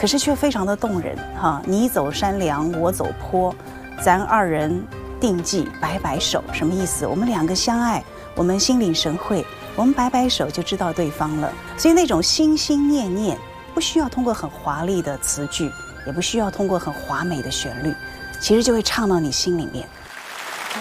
可是却非常的动人哈。你走山梁，我走坡，咱二人定计摆摆手，什么意思？我们两个相爱，我们心领神会，我们摆摆手就知道对方了。所以那种心心念念，不需要通过很华丽的词句，也不需要通过很华美的旋律，其实就会唱到你心里面。